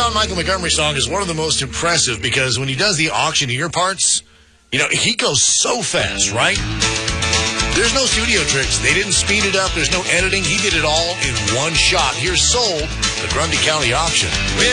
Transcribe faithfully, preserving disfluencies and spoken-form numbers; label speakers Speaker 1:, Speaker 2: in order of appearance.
Speaker 1: John Michael Montgomery song is one of the most impressive because when he does the auctioneer parts, you know, he goes so fast, right? There's no studio tricks. They didn't speed it up. There's no editing. He did it all in one shot. Here's Soul, the Grundy County auction.